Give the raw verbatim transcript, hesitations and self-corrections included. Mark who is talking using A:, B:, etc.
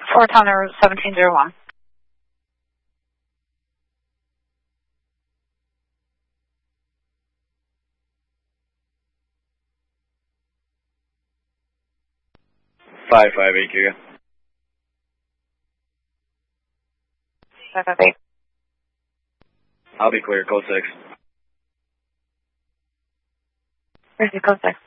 A: Fort Hunter seventeen zero one.
B: Five five eight Giga.
A: Five five eight.
B: I'll be clear. Code six.
A: Where's the code six?